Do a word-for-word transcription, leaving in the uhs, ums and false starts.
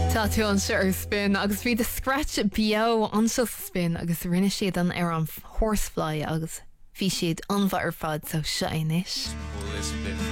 Tá tú an se ar spin agus bhí de scratch bio an se spin agus rinne siad an ar an horsefly agus bhí siad anmha ar fad so seinis. Well, it's a bit